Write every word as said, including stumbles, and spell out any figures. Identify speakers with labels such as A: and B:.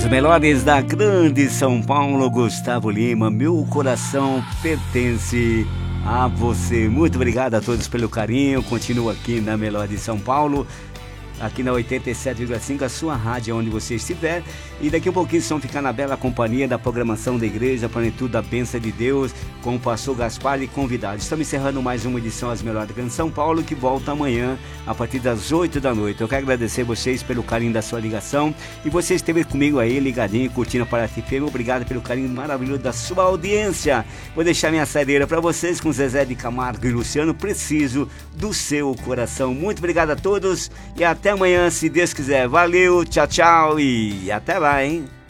A: As melhores da grande São Paulo, Gustavo Lima, meu coração pertence a você. Muito obrigado a todos pelo carinho. Continuo aqui na Melhor de São Paulo, aqui na oitenta e sete vírgula cinco, a sua rádio onde você estiver. E daqui a pouquinho vão ficar na bela companhia da programação da igreja, plenitude da bênção de Deus, com o pastor Gaspar e convidados. Estamos encerrando mais uma edição As Melhores da Grande São Paulo, que volta amanhã a partir das oito da noite. Eu quero agradecer vocês pelo carinho da sua ligação, e vocês esteve comigo aí ligadinho, curtindo a Paraty F M. Obrigado pelo carinho maravilhoso da sua audiência. Vou deixar minha saideira para vocês com Zezé de Camargo e Luciano. Preciso do seu coração. Muito obrigado a todos e até amanhã, se Deus quiser. Valeu, tchau, tchau e até lá, hein?